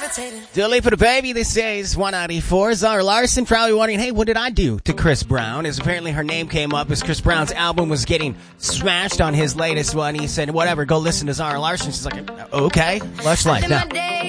Dua Lipa, the baby. This is 194. Zara Larson probably wondering, hey, what did I do to Chris Brown? As apparently her name came up as Chris Brown's album was getting smashed on his latest one. He said, whatever, go listen to Zara Larson. She's like, okay, Lush Life. Now,